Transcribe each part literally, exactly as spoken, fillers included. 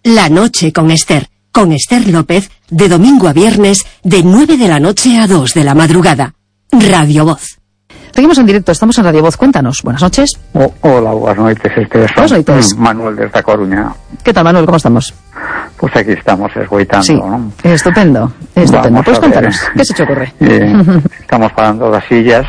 La noche con Esther, con Esther López, de domingo a viernes, de nueve de la noche a dos de la madrugada. Radio Voz. Seguimos en directo, estamos en Radio Voz, cuéntanos. Buenas noches. Oh, hola, buenas noches, Esther. Buenas noches. Manuel desde A Coruña. ¿Qué tal, Manuel? ¿Cómo estamos? Pues aquí estamos esgoitando, sí, ¿no? Estupendo, estupendo. Vamos pues cuéntanos, ver. ¿qué se te ocurre? Eh, estamos pagando las sillas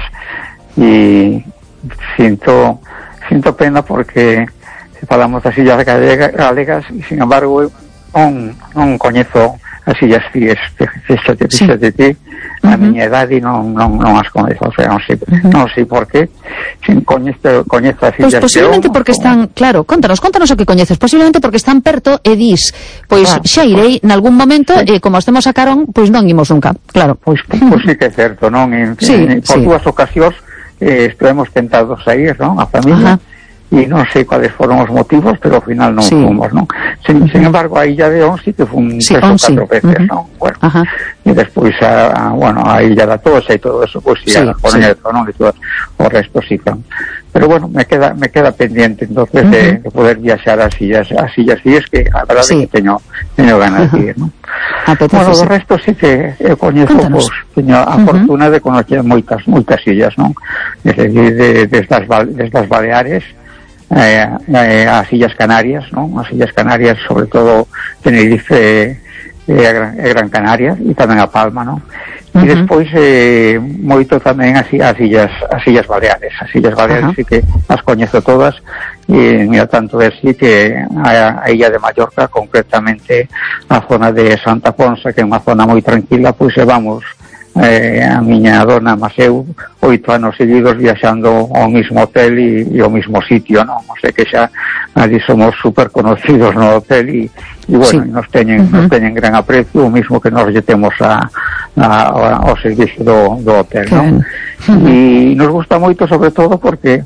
y siento, siento pena porque falamos das sillas galega, galegas e, sin embargo, non, non coñezo as sillas fíes, fíxate, fíxate ti, a miña idade non, non, non as coñezo, o sea, non sei, uh-huh. non sei por qué, sin coñezo, coñezo as sillas. Pois posiblemente porque o... están, claro, contanos, contanos o que coñeces, posiblemente porque están perto e dis, pois ah, xa irei pues, nalgún momento, sí. E como estemos a carón, pois non imos nunca, claro. Pois, pois sí que é certo, non? En, sí, en, por sí. dúas ocasións eh, estuvemos tentados a ir, non? A familia. Ajá. E non sei cuáles foron os motivos, pero ao final non sí. fomos, non? Sin, sin embargo, a Illa de On sí que fun sí, tres ou catro sí. veces, uh-huh. non? Bueno, ajá. E despois a, a, bueno, a Illa da Toxa e todo eso, pois pues, sí, sí, a Coruña, sí. non? E todo, o resto sí fan. Pero bueno, me queda me queda pendiente entonces uh-huh. de, de poder viaxar as sillas, as sillas sí, es que a verdade sí. que teño teño ganas uh-huh. de ir, non? Bueno, o resto sí que eu coñezo, pois, teño a uh-huh. fortuna de coñecer moitas moitas sillas, non? Desde, de, desde, as, desde as Baleares, Eh, eh, as Illas Canarias, non? As Illas Canarias, sobre todo Tenerife e eh, Gran, eh, Gran Canaria, e tamén a Palma, non? Uh-huh. E despois eh, moito tamén as, as Illas as Illas Baleares. As Illas Baleares uh-huh. sí que as coñezo todas, e mira, tanto é así que a, a Illa de Mallorca, concretamente a zona de Santa Ponsa, que é unha zona moi tranquila, pois se vamos Eh, a miña dona Maseu oito anos seguidos viaxando ao mismo hotel e, e ao mismo sitio, non? O sea que xa ali somos super conocidos no hotel e, e bueno, sí. nos teñen uh-huh. nos teñen gran aprecio, o mismo que nos lle temos a, a, a, ao servicio do, do hotel, non? Uh-huh. E nos gusta moito, sobre todo porque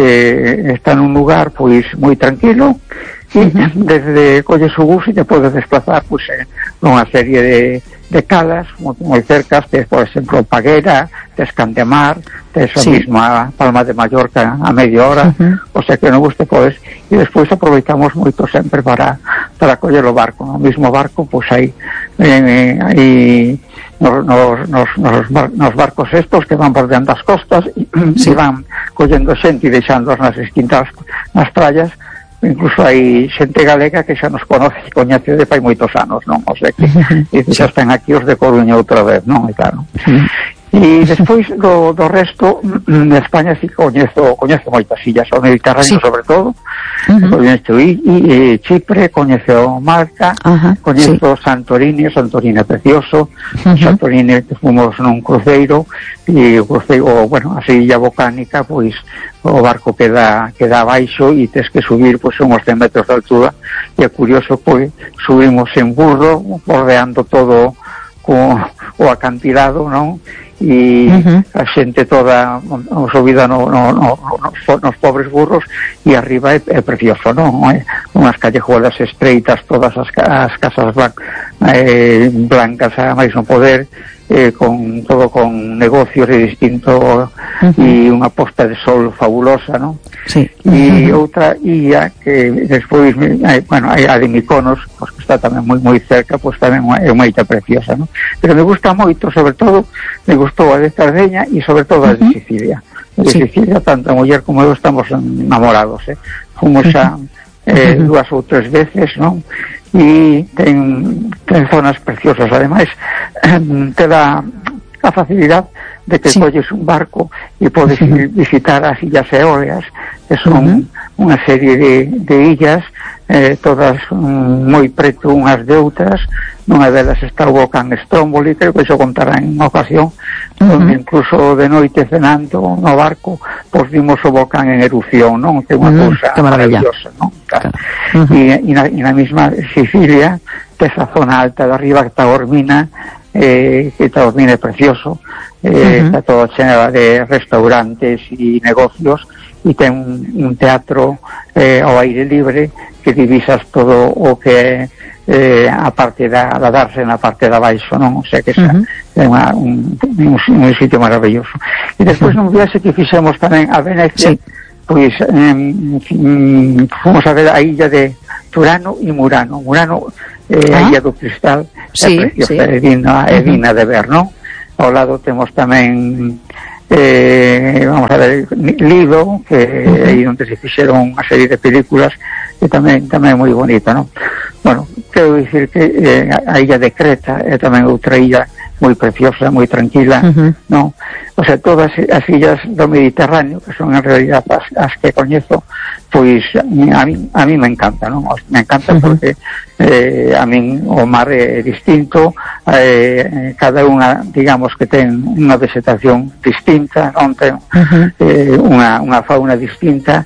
eh, está nun lugar pois moi tranquilo e uh-huh. desde colles o bus e te podes desplazar pois eh, nunha serie de de calas moi cercas, tes, por exemplo, Paguera, tes Candemar, tes a sí. misma Palma de Mallorca a media hora, uh-huh. o sea que non guste, pois, e despois aproveitamos moito sempre para para coller o barco, no mismo barco, pois aí eh, aí nos, nos, nos, nos, bar, nos barcos estos que van bordeando as costas e sí. van collendo xente e deixándoos nas distintas nas praias. Incluso hai xente galega que xa nos conoce e coñece de fai moitos anos, non? O sea que e xa están aquí os de Coruña outra vez, non? E claro. E despois do, do resto de España sí coñezo coñezo moitas illas, o Mediterráneo sí. sobre todo, uh-huh. coñezo e, e Chipre, coñezo Malta, uh-huh. coñezo sí. Santorini, Santorini é precioso, uh-huh. Santorini que fomos nun cruceiro e o cruceiro, bueno, a illa volcánica, pois o barco queda queda abaixo e tes que subir pois uns cen metros de altura e é curioso, pois subimos en burro bordeando todo co, o acantilado, non? E uh-huh. a xente toda subida no, no, no, no, nos pobres burros e arriba é, é precioso, non? É unhas callejuelas estreitas, todas as, as casas blan, eh, blancas a máis non poder, eh, con todo con negocios de distinto uh-huh. e unha posta de sol fabulosa, non? Sí. E uh-huh. outra illa que despois, eh, bueno, hai a de Mykonos, pues, que está tamén moi moi cerca, pois pues, tamén é unha illa preciosa, non? Pero me gusta moito, sobre todo, me gustou a de Sardeña e sobre todo a de uh-huh. Sicilia. A de sí. Sicilia, tanto a muller como eu estamos enamorados, eh? Fomos xa eh, uh-huh. dúas ou tres veces, non? E ten, ten zonas preciosas, ademais te dá a facilidad de que sí. colles un barco e podes ir visitar as Illas Eólias, que son uh-huh. unha serie de, de illas, eh, todas um, moi preto unhas de outras. Nunha delas está o volcán Stromboli, creo que iso contará en unha ocasión, uh-huh. onde incluso de noite cenando no barco, pois vimos o volcán en erupción, non? Que é unha uh-huh. cousa maravillosa, non? Claro. Uh-huh. E, e, na, e na mesma Sicilia, esa zona alta de arriba que está Ormina, eh, que está Ormina é precioso, eh, uh-huh. está todo chena de restaurantes e negocios, e ten un, un teatro eh, ao aire libre que divisas todo o que é eh, a parte da, da darse na parte da baixo, non? O sea que esa uh-huh. é unha, un, un, un sitio maravilloso. E despois uh-huh. nun viaxe que fixemos tamén a Venecia, sí. pois eh, fomos a ver a illa de Turano e Murano. Murano é eh, ah. a Illa do Cristal, sí, é preciosa, sí. é digna, é digna de ver, non? Ao lado temos tamén eh, vamos a ver, Lido, que uh-huh. aí onde se fixeron unha serie de películas, que tamén tamén é moi bonita, non? Bueno, quero dicir que eh, a illa de Creta é tamén outra illa moi preciosa, moi tranquila, uh-huh. non? O sea, todas as illas do Mediterráneo, que son en realidad as, as que coñezo, pois a mí, a mí me encanta, non? Me encanta uh-huh. porque eh, a min o mar é distinto, eh, cada unha, digamos, que ten unha vegetación distinta, non ten uh-huh. eh, unha, unha fauna distinta,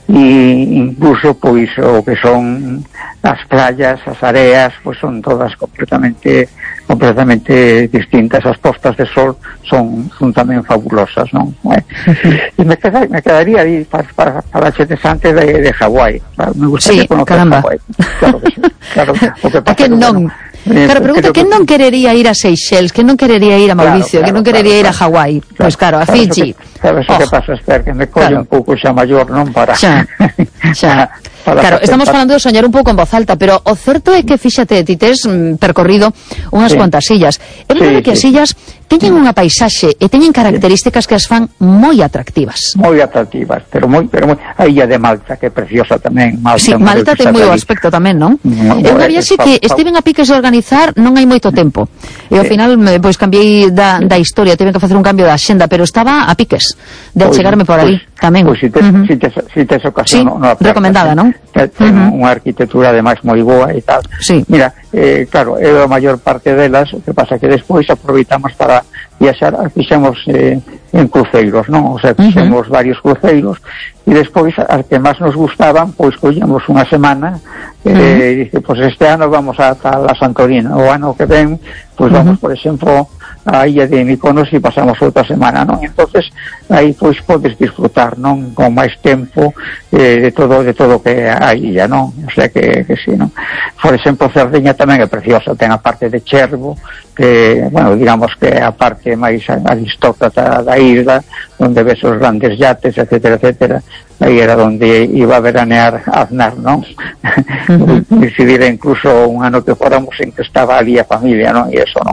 e incluso pois o que son as playas, as areas, pois son todas completamente completamente distintas. As postas de sol son, son tamén fabulosas, non? Eh? E me, queda, me quedaría aí para, para, para xente sante de, de Hawái. Me gustaría sí, conocer caramba. Hawái. Claro que sí. Claro, o que pasa a que non? Bueno, Eh, claro, pregunta, que non querería ir a Seychelles, que non querería ir a Mauricio, claro, claro, que non querería claro, ir a Hawái, claro, pois claro, a Fiji. Sabes o que pasa, Esther, que me colle claro. un pouco xa maior, non para... Xa, xa. Para claro, estamos falando de soñar un pouco en voz alta, pero o certo é que, fíxate, ti tes mm, percorrido unhas sí. cuantas illas. É verdade sí, que sí. as illas teñen unha paisaxe e teñen características que as fan moi atractivas. Moi atractivas, pero moi, pero moi... A illa de Malta, que é preciosa tamén. Malta, sí, Malta ten moi o aspecto tamén, non? Mm, é unha viaxe que estiven a piques de organizar non hai moito tempo. E ao sí. final, pois, cambiei da, da historia, tiven que facer un cambio da axenda, pero estaba a piques de pois, chegarme por ali pois, tamén. Pois, si tes, uh-huh. si tes, si tes ocasión, sí, no, no recomendada, non? Ten uh-huh. unha arquitectura ademais moi boa e tal. Sí. Mira, eh, claro, é a maior parte delas, o que pasa que despois aproveitamos para viaxar, fixemos eh, en cruceiros, non? O sea, fixemos uh-huh. varios cruceiros e despois as que máis nos gustaban, pois collemos unha semana e uh-huh. eh, dice, pois este ano vamos a tal a Santorina, o ano que ven pois vamos, uh-huh. por exemplo, a illa de Mykonos e pasamos outra semana, non? Entonces aí pois podes disfrutar, non? Con máis tempo eh, de todo de todo que a illa, non? O sea que, que sí, non? Por exemplo, Cerdeña tamén é preciosa, ten a parte de Chervo, que, bueno, digamos que é a parte máis aristócrata da isla, onde ves os grandes yates, etcétera, etcétera. Aí era onde iba a veranear Aznar, non? Uh-huh. Decidira incluso un ano que fóramos en que estaba ali a familia, non? E eso, non?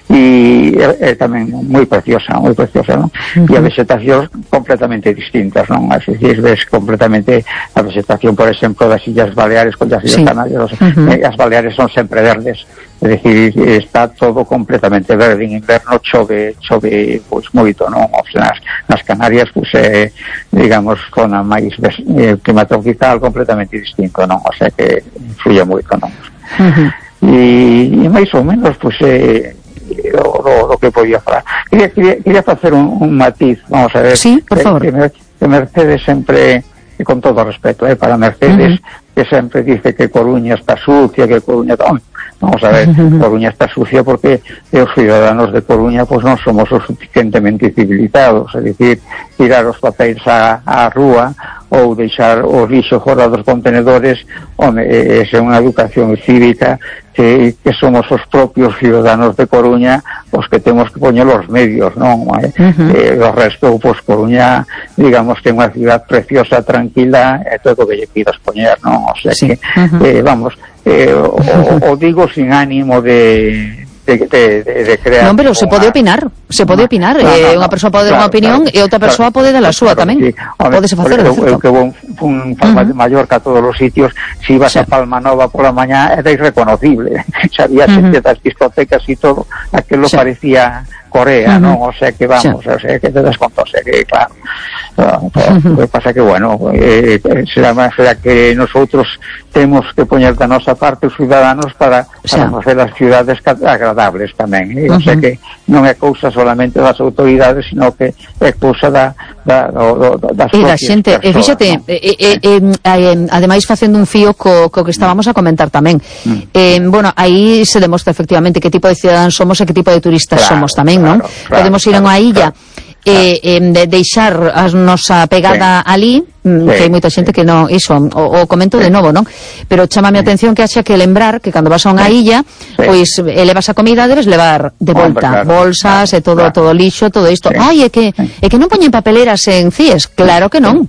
E é, é tamén moi preciosa, moi preciosa, non? Uh-huh. E a vegetación completamente distintas, non? As illas ves completamente a vegetación, por exemplo, das Illas Baleares con as Illas sí. Canarias. Uh-huh. As Baleares son sempre verdes, é dicir, está todo completamente verde. En inverno chove, chove pois moito, non? O sea, nas, nas Canarias, pois, é, digamos, zona máis eh, clima tropical completamente distinto, non? O sea que influye moito, non? Uh-huh. E, e máis ou menos, pois, eh, o, o, o que podía falar. Quería, quería, quería facer un, un matiz, vamos a ver. Sí, por favor. Que, que Mercedes sempre, e con todo respeto, eh, para Mercedes, uh-huh. que sempre dice que Coruña está sucia, que Coruña... Oh, vamos a ver, Coruña está sucia porque os ciudadanos de Coruña pues non somos o suficientemente civilizados, é dicir, tirar os papéis á, á rúa ou deixar o lixo fora dos contenedores, home, esa é unha educación cívica que, que somos os propios ciudadanos de Coruña os que temos que poñer os medios, non? Eh? Uh-huh. Eh, o resto, pues Coruña, digamos, ten unha ciudad preciosa, tranquila, e todo o que lle pidas poñer, non? O sea sí. que, uh-huh. eh, vamos, eh, o, o digo sin ánimo de... De, de, de, de crear non, pero se pode opinar, se pode opinar, no, no, eh, unha persoa pode dar claro, unha opinión claro, e outra persoa claro, pode dar a súa claro, tamén. Sí. Podese facer, de certo. Eu que vou un Palma uh-huh. de Mallorca a todos os sitios, se si ibas sí. a Palma Nova pola mañá era irreconocible. Sabías uh-huh. que das discotecas e todo, aquilo sí. parecía Corea, uh-huh. non? O sea que vamos, sí. o sea que te das conta, o sea que claro. Uh-huh. O que pasa que, bueno, eh, será, será que nosotros temos que poñer da nosa parte os ciudadanos para, para sí. facer as ciudades agradables tamén, eh? Uh-huh. O sea que non é cousa solamente das autoridades, sino que é cousa da, da, do, do, das e da xente, e fíxate, no? e, e, e, e, ademais facendo un fío co, co que estábamos a comentar tamén, mm. eh, bueno, aí se demostra efectivamente que tipo de ciudadanos somos e que tipo de turistas claro, somos tamén, claro, non? Claro, podemos ir claro, a unha illa claro. E, e de deixar a nosa pegada sí. ali, sí. que hai moita xente que non, iso, o, o comento sí. de novo, non? Pero chamame a atención que haxa que lembrar que cando vas a unha sí. illa, sí. pois elevas a comida, debes levar de volta, Hombre, claro. bolsas claro, e todo claro. todo lixo, todo isto. Sí. Ai, é que sí. é que non poñen papeleras en C I E S, claro que non.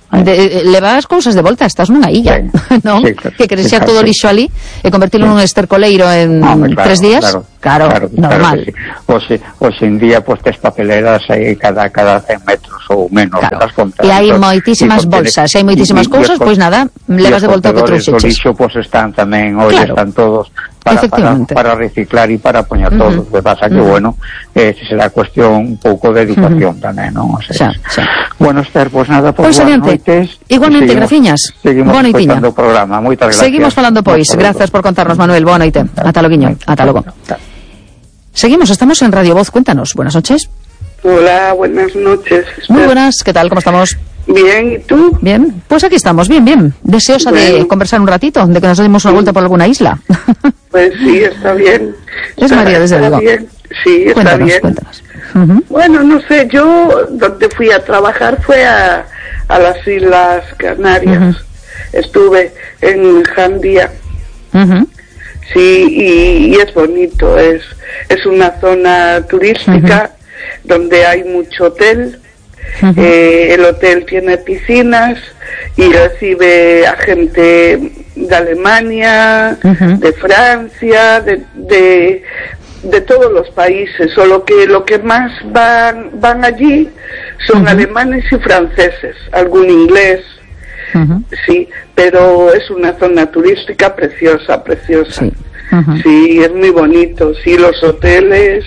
De, levas cousas de volta, estás nunha illa, sí, non? Sí, claro, que queres xa sí, todo sí. lixo ali e convertirlo sí. nun estercoleiro en no, claro, tres días, claro, claro, claro normal. Claro sí. Hoxe, hoxe en día, pues, tes papeleras aí cada, cada cen metros ou menos. Claro. E hai moitísimas bolsas, e hai moitísimas cousas, pois pues, nada, levas de volta o que trouxeches. Os lixo, pues, están tamén, hoxe claro. están todos para, para, para reciclar e para poñer uh -huh. todo. O que pasa que, uh -huh. bueno, eh, será cuestión un pouco de dedicación uh -huh. tamén, non? O sea, xa, xa. Bueno, Esther, pues nada, pues, pues buenas noites. Igualmente, seguimos, graciñas. Seguimos escoitando o programa. Moitas gracias. Seguimos falando, pois. Gracias por contarnos, Manuel. Boa noite. Ata loguiño. Ata logo. Seguimos, estamos en Radio Voz. Cuéntanos. Buenas noches. Hola, buenas noches. Muy buenas. ¿Qué tal? ¿Cómo estamos? Bien, ¿y tú? Bien. Pues aquí estamos. Bien, bien. Deseosa bueno. de conversar un ratito, de que nos demos una vuelta por alguna isla. Pues sí, está bien. Es María, desde luego. Sí, está cuéntanos, bien. Cuéntanos. Uh-huh. Bueno, no sé, yo donde fui a trabajar fue a, a las Islas Canarias. Uh-huh. Estuve en Jandía. Uh-huh. Sí, y, y es bonito, es, es una zona turística uh-huh. donde hay mucho hotel. Uh-huh. eh, el hotel tiene piscinas y recibe a gente de Alemania, uh-huh. de Francia, de, de de todos los países, solo que lo que más van van allí son uh-huh. alemanes y franceses, algún inglés, uh-huh. sí, pero es una zona turística preciosa, preciosa, sí, uh-huh. sí, es muy bonito, sí, los hoteles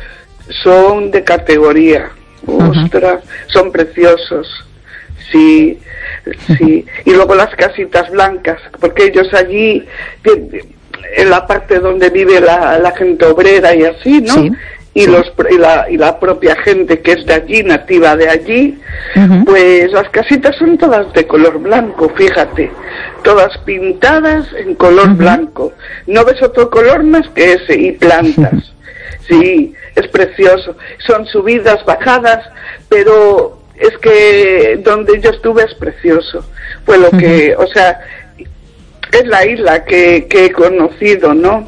son de categoría, ostras, uh-huh. son preciosos, sí, sí, y luego las casitas blancas, porque ellos allí en la parte donde vive la, la gente obrera y así, ¿no? Sí, y, sí. Los, y, la, y la propia gente que es de allí, nativa de allí, uh-huh. pues las casitas son todas de color blanco, fíjate, todas pintadas en color uh-huh. blanco. No ves otro color más que ese, y plantas. Sí, es precioso. Son subidas, bajadas, pero es que donde yo estuve es precioso. Fue lo uh-huh. que, o sea, es la isla que, que he conocido, ¿no?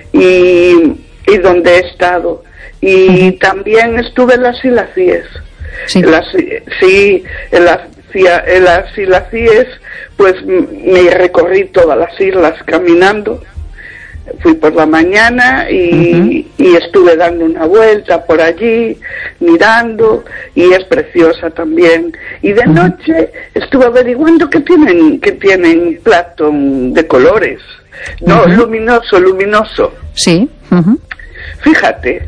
Y, y donde he estado. Y uh-huh. también estuve en las Islas Cíes. Sí, en las, sí en, las, en las Islas Cíes, pues me recorrí todas las islas caminando. Fui por la mañana y, uh-huh. y estuve dando una vuelta por allí, mirando, y es preciosa también. Y de uh-huh. noche estuve averiguando que tienen que tienen Platón de colores. No, uh-huh. luminoso, luminoso. Sí. Uh-huh. Fíjate,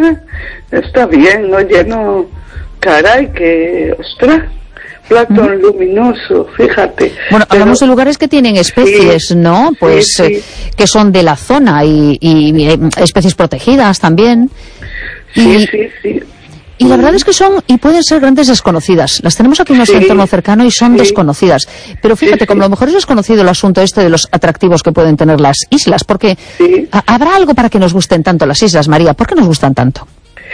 está bien, oye, no, caray, que, ostras. Platón uh-huh. luminoso, fíjate. Bueno, pero hablamos de lugares que tienen especies, sí, ¿no? Pues sí, sí. Eh, que son de la zona y, y, y especies protegidas también. Sí, y, sí, sí. Y la verdad es que son, y pueden ser grandes desconocidas. Las tenemos aquí en nuestro sí, entorno cercano y son sí. desconocidas. Pero fíjate, sí, sí. como a lo mejor es desconocido el asunto este de los atractivos que pueden tener las islas, porque sí. ¿habrá algo para que nos gusten tanto las islas, María? ¿Por qué nos gustan tanto?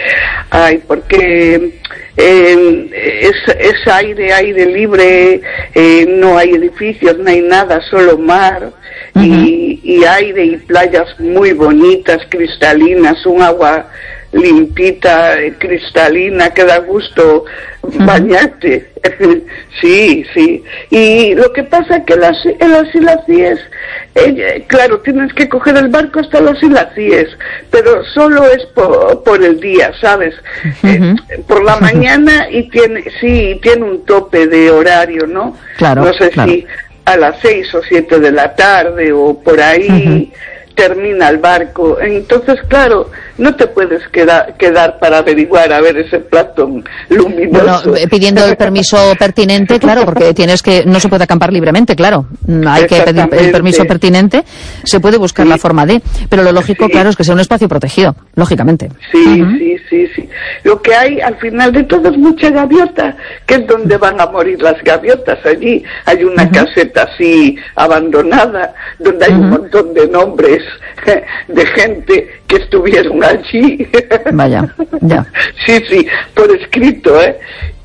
Ay, porque eh, es, es aire, aire libre, eh, no hay edificios, no hay nada, solo mar, uh-huh. y, y aire y playas muy bonitas, cristalinas, un agua limpita, cristalina, que da gusto uh-huh. bañarte. Sí, sí. Y lo que pasa es que las, en las Islas Cíes, eh, claro, tienes que coger el barco hasta las Islas Cíes, pero solo es por, por el día, ¿sabes? Uh-huh. Eh, por la mañana y tiene, sí, tiene un tope de horario, ¿no? Claro, no sé claro. si a las seis o siete de la tarde o por ahí. Uh-huh. termina el barco, entonces claro, no te puedes quedar, quedar para averiguar a ver ese Platón luminoso. Bueno, pidiendo el permiso pertinente, claro, porque tienes que, no se puede acampar libremente, claro, hay que pedir el permiso pertinente, se puede buscar sí. la forma de, pero lo lógico, sí. claro, es que sea un espacio protegido, lógicamente. Sí, uh-huh. sí, sí, sí. Lo que hay al final de todo es mucha gaviota, que es donde van a morir las gaviotas. Allí hay una uh-huh. caseta así abandonada, donde hay uh-huh. un montón de nombres de gente que estuvieron allí. Vaya, ya. Sí, sí, por escrito, ¿eh?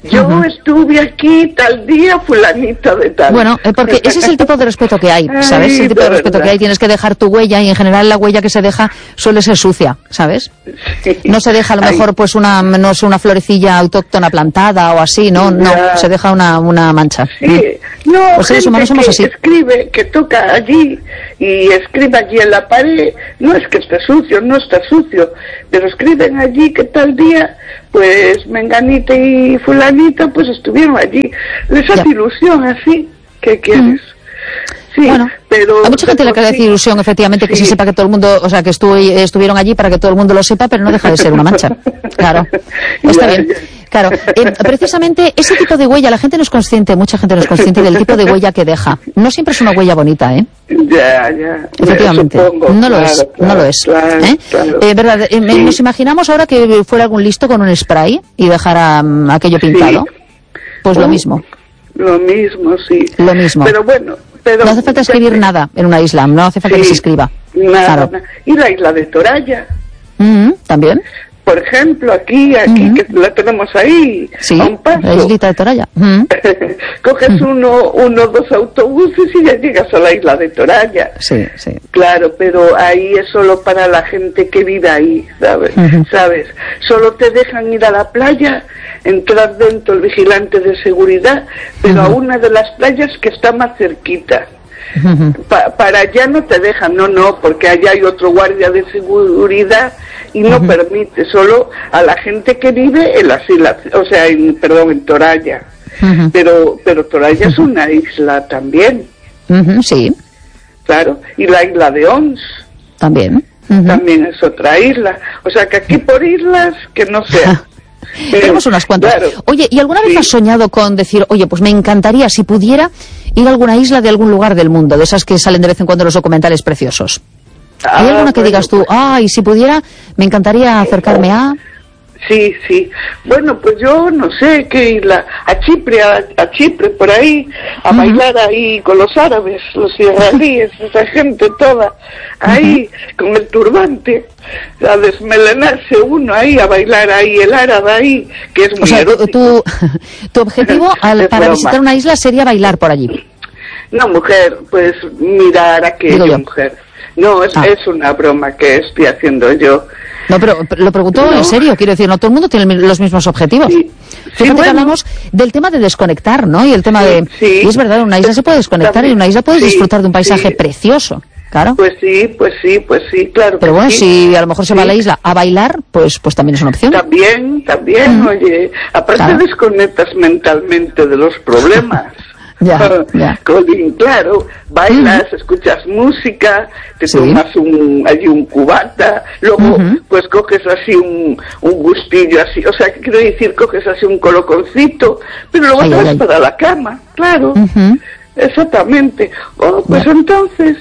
yo uh-huh. estuve aquí tal día, fulanita de tal. Bueno, eh, porque ese es el tipo de respeto que hay, ¿sabes? Ay, el tipo de, de respeto verdad. que hay, tienes que dejar tu huella, y en general la huella que se deja suele ser sucia, ¿sabes? Sí. No se deja a lo Ay. mejor pues una, no sé, una florecilla autóctona plantada o así, no, no, Ya. se deja una, una mancha. Sí, no, Los seres gente humanos somos que así. escribe, que toca allí y escribe allí en la pared, no es que esté sucio, no está sucio, pero escriben allí que tal día, pues menganita y fulanita, pues estuvieron allí. Les hace Ya. ilusión así, ¿qué quieres? Sí, Bueno, pero a mucha gente le hace ilusión, efectivamente, que Sí. se sepa que todo el mundo, o sea, que estu estuvieron allí para que todo el mundo lo sepa, pero no deja de ser una mancha. Claro, está Ya, bien. ya. Claro, eh, precisamente ese tipo de huella, la gente no es consciente, mucha gente no es consciente del tipo de huella que deja. No siempre es una huella bonita, ¿eh? Ya, ya. Efectivamente, Supongo, no lo claro, es, claro, no lo es. claro, ¿eh? claro. Eh, ¿verdad? Eh, Sí. Nos imaginamos ahora que fuera algún listo con un spray y dejara um, aquello pintado. Sí. Pues lo Oh, mismo, Lo mismo, sí. lo mismo. Pero bueno, pero... No hace falta escribir ya- nada en una isla, no hace falta Sí, que se escriba. Nada, Claro. nada. Y la isla de Toralla, Mm, ¿También? por ejemplo, aquí, aquí, Ujú. que la tenemos ahí, Sí, a un paso. la islita de Toralla. Mm. Coges uno, uno, dos autobuses y ya llegas a la isla de Toralla. Sí, sí. Claro, pero ahí es solo para la gente que vive ahí, ¿sabes? Ujú. ¿Sabes? Solo te dejan ir a la playa, entrar dentro el vigilante de seguridad, pero a Ujú. una de las playas que está más cerquita. Ujú. Pa- para allá no te dejan, no, no, porque allá hay otro guardia de seguridad y no Ujú. permite, solo a la gente que vive en las islas, o sea, en, perdón, en Toralla. Ujú. Pero, pero Toralla es una isla también, Ujú, sí, claro, y la isla de Ons también. Ujú. también es otra isla, o sea que aquí por islas que no sea. Tenemos unas cuantas. Claro. Oye, ¿y alguna vez Sí. has soñado con decir, oye, pues me encantaría, si pudiera, ir a alguna isla de algún lugar del mundo, de esas que salen de vez en cuando en los documentales preciosos? ¿Hay Ah, alguna que bueno, digas tú, pues, ay, si pudiera, me encantaría acercarme a... sí, sí. Bueno, pues yo no sé qué isla, a Chipre, a, a Chipre por ahí, a Ujú. bailar ahí con los árabes, los israelíes, esa gente toda, ahí con el turbante, a desmelenarse uno ahí, a bailar ahí el árabe ahí, que es muy O sea, tu, erótico. tu, tu objetivo al- Es para broma. visitar una isla sería bailar por allí. No, mujer, pues mirar a Digo aquello, yo. mujer. No, es, Ah. es una broma que estoy haciendo yo. No, pero lo pregunto No. en serio, quiero decir, no todo el mundo tiene los mismos objetivos. Sí. Fíjate Sí, que bueno. hablamos del tema de desconectar, ¿no? Y el tema Sí, de... sí. Y es verdad, en una isla se puede desconectar y También. en una isla puedes Sí, disfrutar de un paisaje sí. precioso, claro. Pues sí, pues sí, pues sí, claro. Pero que bueno, sí. si a lo mejor se va a la Sí. isla a bailar, pues pues también es una opción. También, también, Ujú. oye, aparte Claro. desconectas mentalmente de los problemas. Ya, ya. Colín, claro, bailas, escuchas música, te Sí. tomas un, allí un cubata, luego Ujú. pues coges así un, un gustillo así, o sea, quiero decir, coges así un coloconcito, pero luego Ay, te ay, vas ay. para la cama, claro, Ujú. exactamente. Oh, pues Ya. entonces,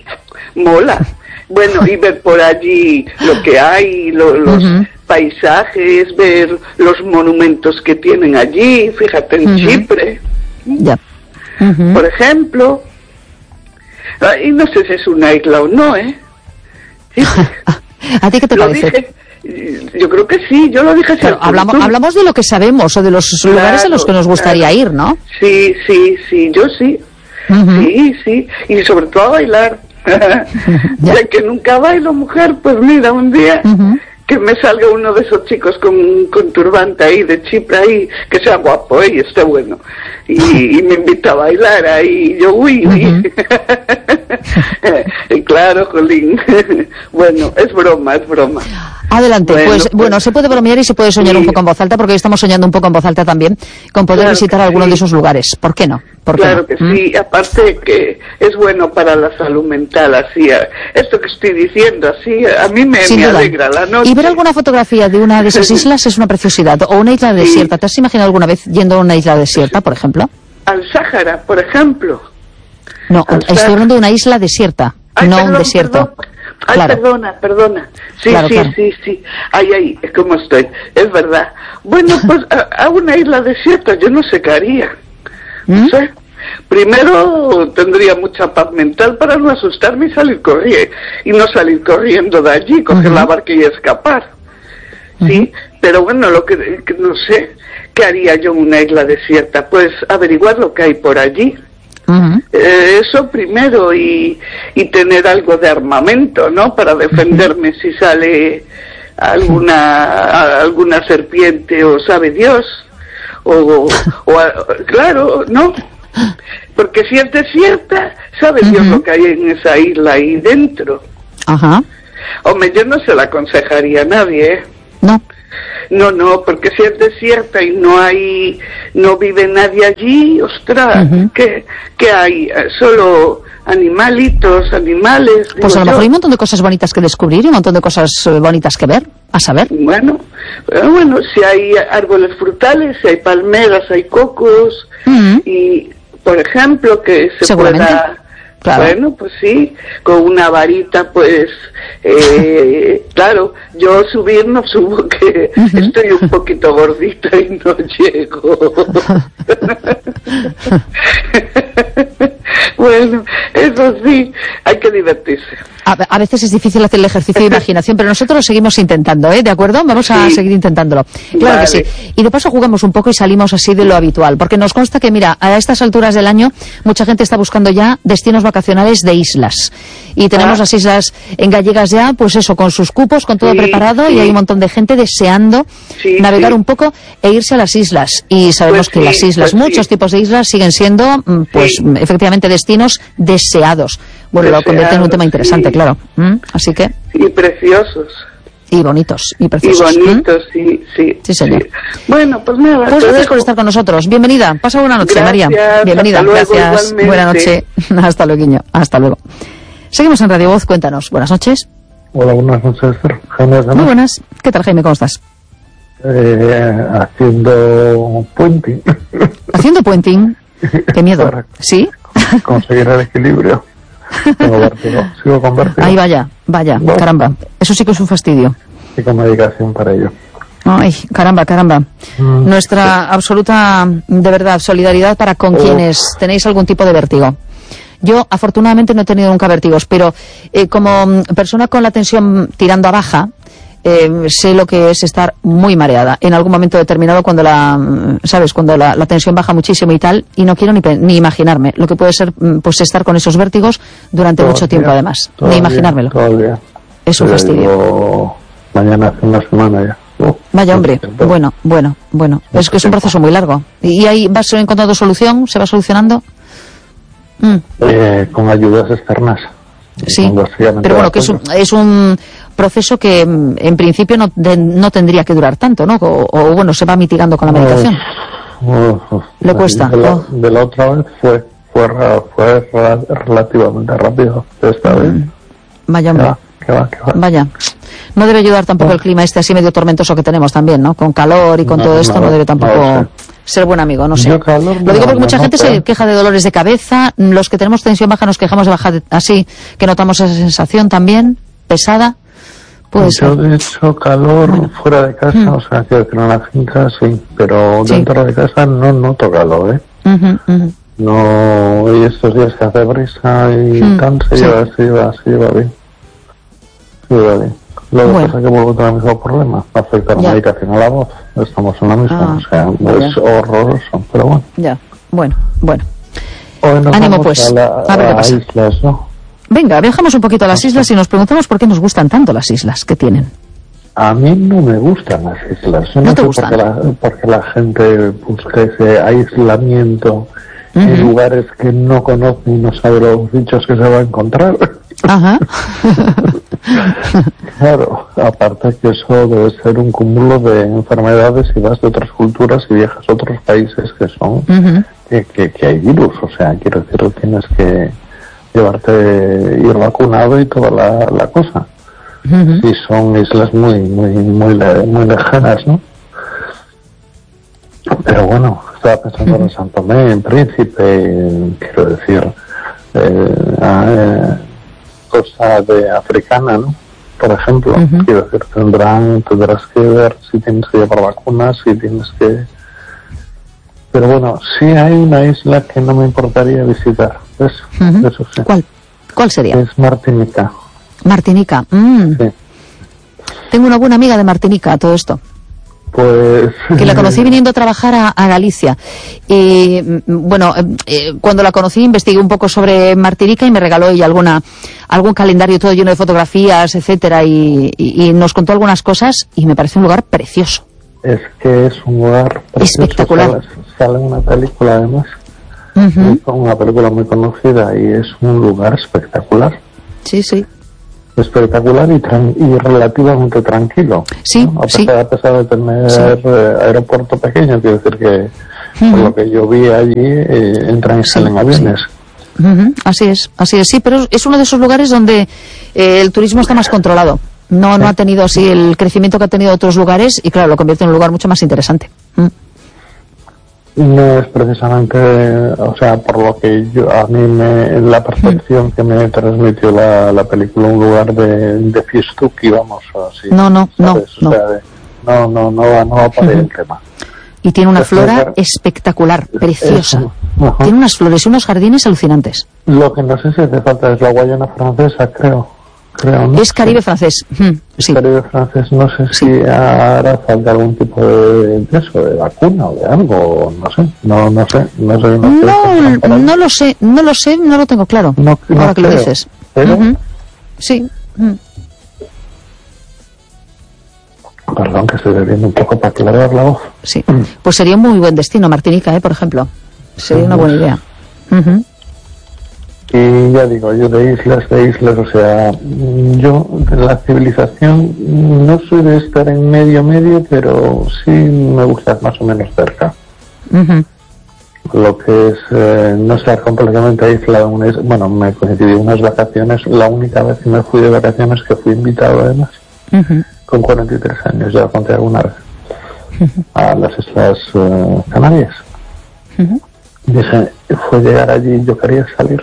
mola. Bueno, y ver por allí lo que hay, lo- los Ujú. paisajes, ver los monumentos que tienen allí, fíjate en Ujú. Chipre, Ya. Ujú. por ejemplo. Ah, y no sé si es una isla o no, ¿eh? Sí, ¿A ti qué te lo parece? dije, yo creo que sí, yo lo dije. Claro, así, hablamos, tú. hablamos de lo que sabemos o de los Claro, lugares a los que nos gustaría claro. ir, ¿no? Sí, sí, sí, yo sí. Ujú. Sí, sí, y sobre todo a bailar. Ya. Ya que nunca bailo, mujer, pues mira, un día Ujú. que me salga uno de esos chicos con, con turbante ahí, de Chipre ahí, que sea guapo, ¿eh? Y esté bueno. Y, y me invita a bailar ahí, y yo, uy, uy. Claro, Jolín. Bueno, es broma, es broma. Adelante, Bueno, pues, pues- bueno, se puede bromear y se puede soñar Sí. un poco en voz alta, porque hoy estamos soñando un poco en voz alta también, con poder Claro visitar que alguno sí. de esos lugares. ¿Por qué no? ¿Por qué Claro no? que ¿Mm? sí, aparte que es bueno para la salud mental, así, a- esto que estoy diciendo, así, a mí me, Sin me duda. alegra la noche. Y ver alguna fotografía de una de esas islas es una preciosidad. O una isla desierta. ¿Te has imaginado alguna vez yendo a una isla desierta, por ejemplo? Al Sáhara, por ejemplo. No, Al estoy Sáhara. hablando de una isla desierta, Ay, no perdón, un desierto. perdón. Ay, Claro. perdona, perdona. Sí, Claro, sí, claro. sí, sí. Ay, ay, ¿cómo estoy? Es verdad. Bueno, pues a, a una isla desierta yo no sé qué haría. ¿Mm? No sé. Primero tendría mucha paz mental para no asustarme y salir corriendo. Y no salir corriendo de allí, coger Ujú. la barca y escapar. Sí, pero bueno, lo que, que no sé, ¿qué haría yo en una isla desierta? Pues averiguar lo que hay por allí. Uh-huh. Eh, eso primero, y, y tener algo de armamento, ¿no? Para defenderme uh-huh. si sale alguna alguna serpiente o sabe Dios, o, o a, claro, ¿no? Porque si es desierta, sabe uh-huh. Dios lo que hay en esa isla ahí dentro. Ajá. Uh-huh. Hombre, yo no se la aconsejaría a nadie, ¿eh? No. No, no, porque si es desierta y no hay, no vive nadie allí, ostras, uh-huh. ¿qué, ¿qué hay? Solo animalitos, animales. Pues a lo mejor hay un montón de cosas bonitas que descubrir y un montón de cosas bonitas que ver, a saber. Bueno, bueno, si hay árboles frutales, si hay palmeras, hay cocos, uh-huh. y, por ejemplo, que se pueda... Claro. Bueno, pues sí, con una varita, pues, eh, claro, yo subir no subo, que uh-huh. estoy un poquito gordita y no llego. Bueno, eso sí, hay que divertirse. A, a veces es difícil hacer el ejercicio de imaginación, pero nosotros lo seguimos intentando, ¿eh? ¿De acuerdo? Vamos a sí. seguir intentándolo. Claro vale. que sí. Y de paso jugamos un poco y salimos así de lo habitual, porque nos consta que, mira, a estas alturas del año, mucha gente está buscando ya destinos vacacionales de islas. Y tenemos ah. las islas en gallegas ya, pues eso, con sus cupos, con todo sí, preparado, sí. y hay un montón de gente deseando sí, navegar sí. un poco e irse a las islas. Y sabemos pues que sí, las islas, pues muchos sí. tipos de islas, siguen siendo, pues, sí. efectivamente, destinos deseados. Bueno, deseados, lo convierte en un tema interesante, sí. claro. ¿Mm? Así que... Y preciosos. Y bonitos, y preciosos. Y bonitos, ¿Mm? sí, sí. Sí, señor. Sí. Bueno, pues nada. Pues gracias por estar con nosotros. Bienvenida. Pasa buena noche, gracias, María. Bienvenida, hasta luego, gracias. Igualmente. Buena noche. Hasta luego, hasta luego. Seguimos en Radio Voz, cuéntanos. Buenas noches. Hola, buenas noches, Jaime. Muy buenas. ¿Qué tal, Jaime? ¿Cómo estás? Eh, haciendo puenting. ¿Haciendo puenting? Qué miedo. Para ¿Sí? Conseguir el equilibrio. Tengo vértigo. Sigo con vértigo. Ahí vaya, vaya, bueno. Caramba. Eso sí que es un fastidio. Y con medicación para ello. Ay, caramba, caramba. Mm, Nuestra sí. absoluta, de verdad, solidaridad para con oh. quienes tenéis algún tipo de vértigo. Yo, afortunadamente, no he tenido nunca vértigos, pero eh, como persona con la tensión tirando a baja, eh, sé lo que es estar muy mareada en algún momento determinado cuando la, ¿sabes? Cuando la, la tensión baja muchísimo y tal, y no quiero ni, ni imaginarme lo que puede ser, pues, estar con esos vértigos durante todo mucho tiempo, día, además. Ni imaginármelo. Todavía. Es un fastidio. Digo, mañana hace una semana ya. Oh, Vaya hombre, bueno, bueno, bueno. No es que es un proceso muy largo. ¿Y ahí vas encontrando solución? ¿Se va solucionando? Mm. Eh, con ayudas externas. Sí, pero bueno, que es un, es un proceso que en principio no, de, no tendría que durar tanto, ¿no? O, o bueno, se va mitigando con la medicación. Oh, oh, ¿Le cuesta? De la, de la otra vez fue, fue, fue relativamente rápido. Esta vez. Mm. Vaya hombre. ¿Qué va, qué va? Vaya. No debe ayudar tampoco oh. el clima este así medio tormentoso que tenemos también, ¿no? Con calor y con no, todo esto, no, no debe tampoco... No ser buen amigo, no sé. Lo digo porque mucha gente se queja de dolores de cabeza. Los que tenemos tensión baja nos quejamos de baja así, que notamos esa sensación también pesada. Puede ser. Yo de hecho calor bueno. fuera de casa, mm. o sea, que en la finca sí, pero sí. dentro de casa no noto calor, ¿eh? Uh-huh, uh-huh. No, y estos días que hace brisa y mm. tal, se, sí. lleva, se lleva, se lleva bien. Se lleva bien. Lo que bueno. pasa es que vuelvo a tener el mismo problema, afecta la ya. medicación a la voz, estamos en la misma, ah, o sea, ya. es horroroso, pero bueno. Ya, bueno, bueno. Hoy nos Ánimo vamos pues, a, la, a ver qué pasa. Islas, ¿no? Venga, viajamos un poquito a las islas y nos preguntamos por qué nos gustan tanto las islas que tienen. A mí no me gustan las islas, no, ¿No te sé gustan? Porque la, porque la gente busca ese aislamiento uh-huh. en lugares que no conoce y no sabe los bichos que se va a encontrar. Ajá. Claro, aparte que eso debe ser un cúmulo de enfermedades y vas de otras culturas y viajas a otros países que son uh-huh. que, que, que hay virus, o sea, quiero decir, tienes que llevarte, ir vacunado y toda la, la cosa. Uh-huh. Y son islas muy, muy, muy, muy lejanas, ¿no? Pero bueno, estaba pensando uh-huh. en San Tomé, en Príncipe, quiero decir, eh, eh, cosa de africana, ¿no? Por ejemplo, uh-huh. quiero decir, tendrán, tendrás que ver si tienes que llevar vacunas, si tienes que... Pero bueno, sí hay una isla que no me importaría visitar, ¿ves? Uh-huh. Eso sí. ¿Cuál? ¿Cuál sería? Es Martinica. Martinica, mm. Sí. Tengo una buena amiga de Martinica, todo esto. Pues... Que la conocí viniendo a trabajar a, a Galicia. Y, bueno, eh, cuando la conocí investigué un poco sobre Martinica y me regaló ella alguna algún calendario todo lleno de fotografías, etcétera, y, y, y nos contó algunas cosas y me parece un lugar precioso. Es que es un lugar precioso. Espectacular. Sale, sale una película además, uh-huh. una película muy conocida y es un lugar espectacular. Sí, sí. Espectacular y, tran- y relativamente tranquilo. Sí, ¿no? A, pesar, sí. a pesar de tener sí. eh, aeropuerto pequeño, quiero decir que uh-huh. por lo que yo vi allí eh, entran y salen sí, aviones. Sí. Uh-huh. Así es, así es, sí, pero es uno de esos lugares donde eh, el turismo está más controlado. No, no ha tenido así el crecimiento que ha tenido otros lugares y claro, lo convierte en un lugar mucho más interesante. ¿Mm? No es precisamente, o sea, por lo que yo, a mí me, la percepción mm. que me transmitió la, la película, un lugar de, de fiestuki, vamos, así. No, no, ¿sabes? no, o sea, de, no, no, no, va, no va para uh-huh. el tema. Y tiene una es flora lugar, espectacular, preciosa. Es, uh-huh. Tiene unas flores y unos jardines alucinantes. Lo que no sé si hace falta es la Guayana francesa, creo. Creo, ¿no? Es Caribe sí. francés. Sí. Caribe francés, no sé sí. si hará falta algún tipo de, de eso, de vacuna o de algo, no sé, no, no sé, no sé. No, no, no lo sé, no lo sé, no lo tengo claro. No, no ahora que creo, lo dices. ¿pero? Uh-huh. Sí. Uh-huh. Perdón, que estoy bebiendo un poco para aclarar la voz. Sí, pues sería un muy buen destino, Martinica, ¿eh? Por ejemplo. Sería una buena idea. Uh-huh. Y ya digo, yo de islas, de islas, o sea, yo de la civilización no soy de estar en medio medio, pero sí me gusta más o menos cerca. Uh-huh. Lo que es eh, no estar completamente aislado en una isla. Bueno, me coincidí unas vacaciones, la única vez que me fui de vacaciones, que fui invitado además, uh-huh. con cuarenta y tres años, ya lo conté alguna vez, uh-huh. a las Islas uh, Canarias. Uh-huh. Dije, fue llegar allí y yo quería salir.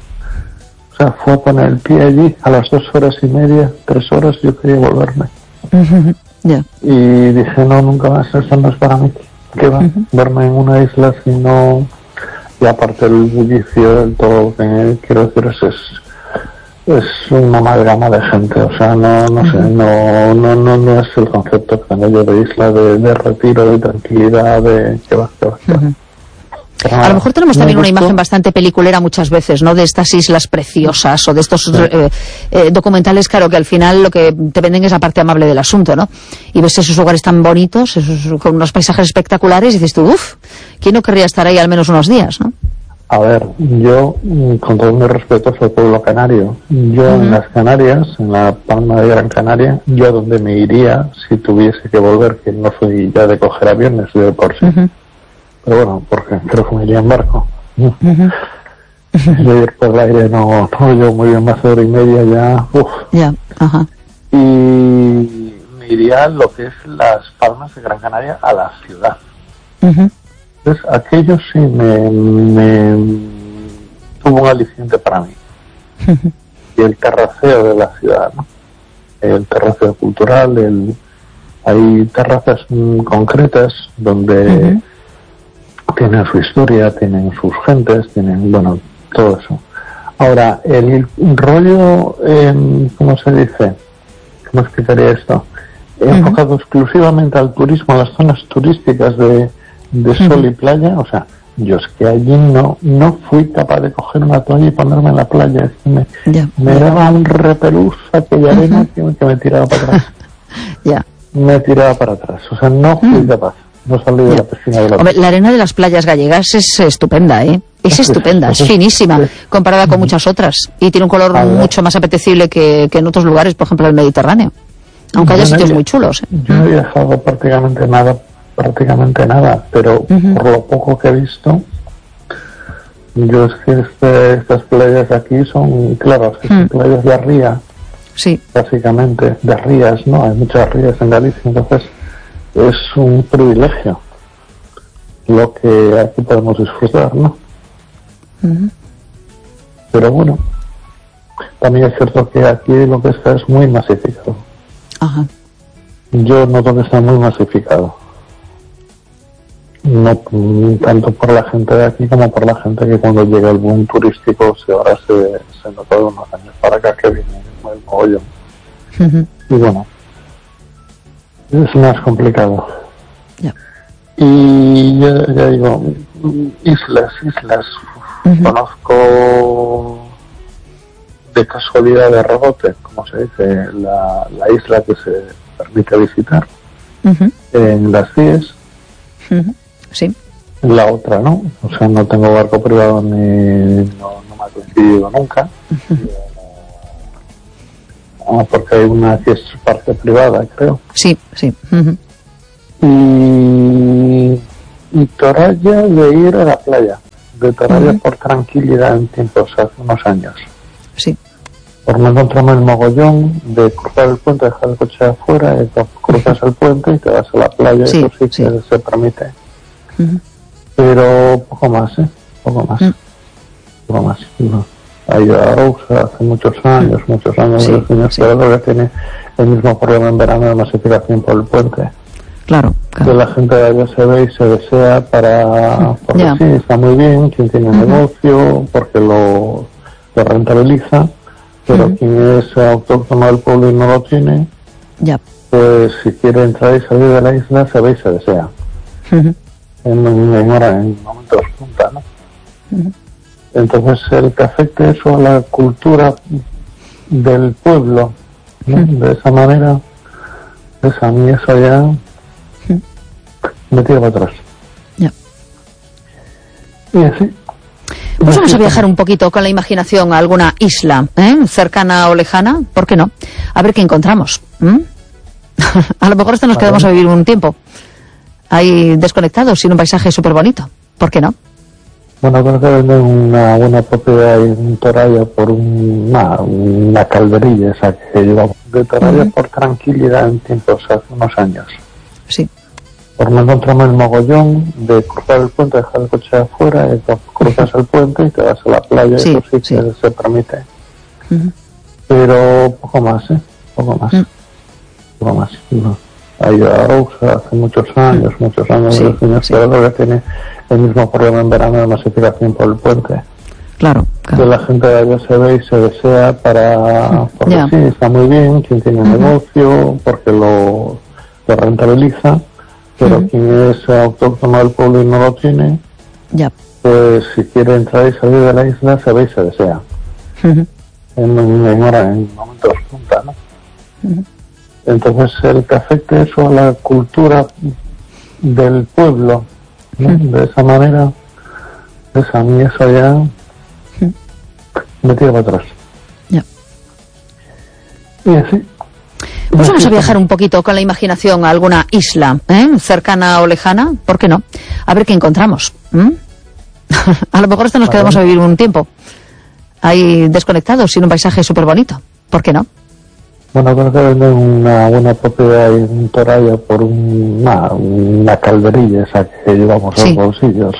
O sea, fue a poner el pie allí a las dos horas y media, tres horas, yo quería volverme. Uh-huh. Yeah. Y dije, no, nunca más, eso no es para mí. ¿Qué va? Uh-huh. Verme en una isla si no... Y aparte el bullicio, el todo lo que quiero decir es, es, es una amalgama de gente. O sea, no no uh-huh. sé, no, no no no es el concepto que tengo yo de isla, de, de retiro, de tranquilidad, de... ¿Qué va? ¿Qué va? ¿Qué va? Uh-huh. A lo mejor tenemos también una imagen bastante peliculera muchas veces, ¿no? De estas islas preciosas o de estos sí. eh, eh, documentales, claro, que al final lo que te venden es la parte amable del asunto, ¿no? Y ves esos lugares tan bonitos, esos, con unos paisajes espectaculares y dices tú, uff, ¿quién no querría estar ahí al menos unos días, no? A ver, yo, con todo mi respeto, soy pueblo canario. Yo uh-huh. en las Canarias, en la Palma de Gran Canaria, yo a donde me iría si tuviese que volver, que no soy ya de coger aviones de por sí. Uh-huh. Pero bueno, porque creo que me iría en barco. Uh-huh. Yo ir por el aire no, no yo muy bien, más de hora y media ya. Uf. Yeah. Uh-huh. Y me iría a lo que es las Palmas de Gran Canaria, a la ciudad. Uh-huh. Entonces, aquello sí me, me tuvo un aliciente para mí. Uh-huh. Y el terraceo de la ciudad, ¿no? El terraceo cultural, el, hay terrazas mm, concretas donde... Uh-huh. tienen su historia, tienen sus gentes, tienen, bueno, todo eso. Ahora, el rollo, eh, ¿cómo se dice? ¿Cómo explicaría esto? Uh-huh. Enfocado exclusivamente al turismo, a las zonas turísticas de, de sol uh-huh. y playa, o sea, yo es que allí no no fui capaz de coger una toalla y ponerme en la playa, es que me, yeah. me daba un repelús aquella arena uh-huh. que, que me tiraba para atrás. Yeah. Me tiraba para atrás, o sea, no fui uh-huh. capaz. No salí de la piscina de la Hombre, la arena de las playas gallegas es estupenda, ¿eh? Es estupenda, es finísima, comparada con muchas otras. Y tiene un color mucho más apetecible que, que en otros lugares, por ejemplo, el Mediterráneo. Aunque haya sitios muy chulos. ¿eh? Yo no he viajado prácticamente nada, prácticamente nada, pero uh-huh. por lo poco que he visto, yo es que este, estas playas de aquí son, claro, es que son uh-huh. playas de ría. Sí. Básicamente, de rías, ¿no? Hay muchas rías en Galicia, entonces... es un privilegio lo que aquí podemos disfrutar, ¿no? Uh-huh. Pero bueno, también es cierto que aquí lo que está es muy masificado. Uh-huh. Yo noto que está muy masificado. No tanto por la gente de aquí como por la gente que cuando llega el boom turístico se ahora se, se nota de unos años para acá que viene el mogollón. Uh-huh. Y bueno, es más complicado. Ya. Y ya, ya digo, islas, islas, uh-huh. Conozco de casualidad, de rebote, como se dice, la, la isla que se permite visitar, uh-huh. En las C I E S, uh-huh. Sí. La otra no, o sea, no tengo barco privado ni no, no me ha coincidido nunca. Uh-huh. Ah, porque hay una que es parte privada, creo. Sí, sí. Uh-huh. Y, y Toralla de ir a la playa, de Toralla uh-huh. Por tranquilidad en tiempos, hace unos años. Sí. Por no encontrarme el mogollón de cruzar el puente, dejar el coche afuera, y cruzas el puente y te vas a la playa, sí, eso sí, sí. Que se permite. Uh-huh. Pero poco más, ¿eh? Poco más. Uh-huh. Poco más. No. Ha ido a Arousa hace muchos años, uh-huh. muchos años, sí, años sí. Pero que tiene el mismo problema en verano de masificación por el puente. Claro, claro. Que la gente de allá se ve y se desea para... Porque yeah. Sí, está muy bien, quien tiene uh-huh. negocio, porque lo, lo rentabiliza, pero uh-huh. quien es autóctono del pueblo y no lo tiene, yeah. Pues si quiere entrar y salir de la isla, se ve y se desea. Uh-huh. En, en, hora, en momentos punta, ¿no? Uh-huh. Entonces, el que afecte eso a la cultura del pueblo, ¿no? Uh-huh. De esa manera, pues a mí eso ya uh-huh. me tira para atrás. Ya. Y así. Pues vamos a viajar un poquito con la imaginación a alguna isla, ¿eh? Cercana o lejana, ¿por qué no? A ver qué encontramos. ¿Mm? A lo mejor hasta nos quedamos a vivir un tiempo ahí desconectados, sin un paisaje súper bonito. ¿Por qué no? Bueno, creo que venden una buena propiedad en Toralla por una, una calderilla esa que llevamos de Toralla uh-huh. Por tranquilidad en tiempos, hace unos años. Sí. Por no encontrarme el mogollón de cruzar el puente, dejar el coche afuera, y cruzas el puente y te vas a la playa, sí, eso sí, sí. Que se permite. Uh-huh. Pero poco más, ¿eh? Poco más. Uh-huh. Poco más. No. Ha ido a Arousa hace muchos años, muchos años, sí, años, sí. Pero que tiene el mismo problema en verano de masificación por el puente. Claro, claro. Que la gente de allá se ve y se desea para... Porque yeah. Sí, está muy bien, quien tiene uh-huh. negocio, porque lo, lo rentabiliza, pero uh-huh. quien es autóctono del pueblo y no lo tiene, yeah. Pues si quiere entrar y salir de la isla, se ve y se desea. Uh-huh. En, en, hora, en momentos punta, ¿no? Uh-huh. Entonces, el que afecte eso a la cultura del pueblo, ¿no? Uh-huh. De esa manera, pues a mí eso ya uh-huh. me tira para atrás. Yeah. Y así. Pues vamos a viajar un poquito con la imaginación a alguna isla, ¿eh? Cercana o lejana, ¿por qué no? A ver qué encontramos. ¿Mm? A lo mejor hasta nos vale. Quedamos a vivir un tiempo ahí desconectados, sin un paisaje súper bonito. ¿Por qué no? Bueno, creo que venden una buena propiedad en Toralla por una, una calderilla esa que llevamos sí. En los bolsillos.